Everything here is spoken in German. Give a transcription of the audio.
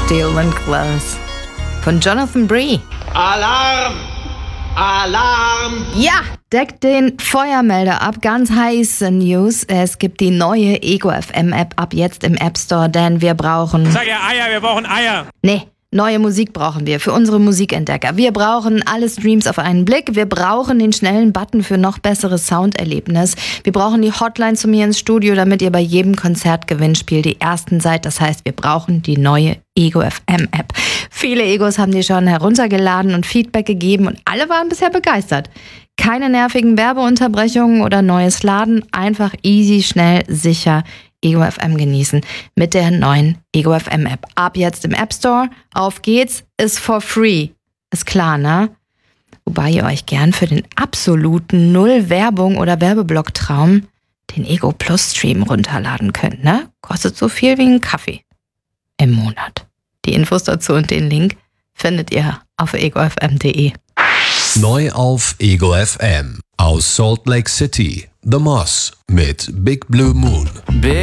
Steel and Close von Jonathan Bree. Alarm! Alarm! Ja, deckt den Feuermelder ab. Ganz heiße News. Es gibt die neue Ego FM App ab jetzt im App Store, denn wir brauchen... Sag ja Eier, wir brauchen Eier. Nee, neue Musik brauchen wir für unsere Musikentdecker. Wir brauchen alle Streams auf einen Blick. Wir brauchen den schnellen Button für noch besseres Sounderlebnis. Wir brauchen die Hotline zu mir ins Studio, damit ihr bei jedem Konzertgewinnspiel die Ersten seid. Das heißt, wir brauchen die neue Ego FM App. Viele Egos haben die schon heruntergeladen und Feedback gegeben und alle waren bisher begeistert. Keine nervigen Werbeunterbrechungen oder neues Laden. Einfach easy, schnell, sicher Ego FM genießen mit der neuen Ego FM App. Ab jetzt im App Store. Auf geht's, ist for free. Ist klar, ne? Wobei ihr euch gern für den absoluten Null-Werbung oder Werbeblock-Traum den Ego Plus Stream runterladen könnt, ne? Kostet so viel wie ein Kaffee im Monat. Die Infos dazu und den Link findet ihr auf egofm.de. Neu auf Ego FM aus Salt Lake City. The Moss mit Big Blue Moon.